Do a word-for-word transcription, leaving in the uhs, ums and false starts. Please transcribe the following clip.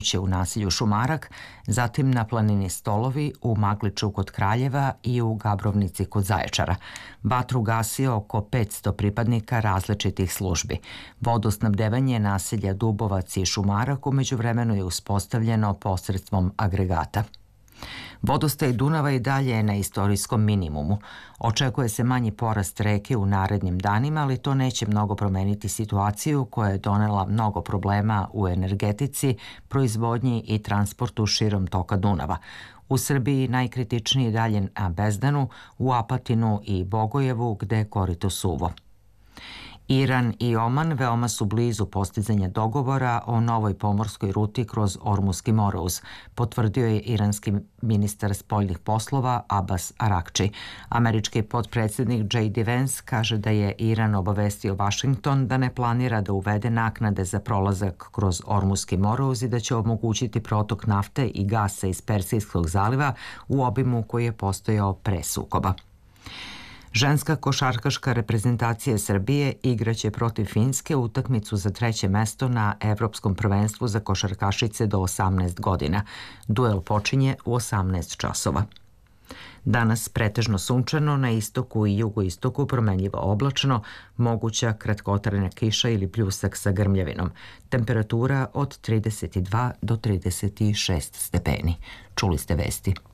u naselju Šumarak, zatim na planini Stolovi, u Magliču kod Kraljeva i u Gabrovnici kod Zaječara. Vatru gasi oko petsto pripadnika različitih službi. Vodosnabdevanje naselja Dubovac i Šumarak u međuvremenu je uspostavljeno posredstvom agregata. Vodostaj Dunava i dalje je na istorijskom minimumu. Očekuje se manji porast reke u narednim danima, ali to neće mnogo promeniti situaciju koja je donela mnogo problema u energetici, proizvodnji i transportu širom toka Dunava. U Srbiji najkritičniji dalje na Bezdanu, u Apatinu i Bogojevu gde je korito suvo. Iran i Oman veoma su blizu postizanja dogovora o novoj pomorskoj ruti kroz Ormuski morauz, potvrdio je iranski ministar spoljnih poslova Abbas Arakči. Američki potpredsednik J D Vance kaže da je Iran obavestio Vašington da ne planira da uvede naknade za prolazak kroz Ormuski morauz i da će omogućiti protok nafte i gasa iz Persijskog zaliva u obimu koji je postojao pre sukoba. Ženska košarkaška reprezentacija Srbije igraće protiv Finske utakmicu za treće mesto na Evropskom prvenstvu za košarkašice do osamnaest godina. Duel počinje u osamnaest časova. Danas pretežno sunčano, na istoku i jugoistoku promenljivo oblačno, moguća kratkotrajna kiša ili pljusak sa grmljavinom. Temperatura od trideset dva do trideset šest stepeni. Čuli ste vesti.